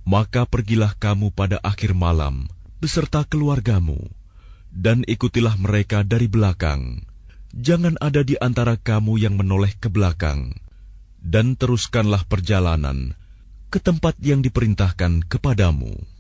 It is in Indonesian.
Maka pergilah kamu pada akhir malam beserta keluargamu, dan ikutilah mereka dari belakang. Jangan ada di antara kamu yang menoleh ke belakang, dan teruskanlah perjalanan ke tempat yang diperintahkan kepadamu.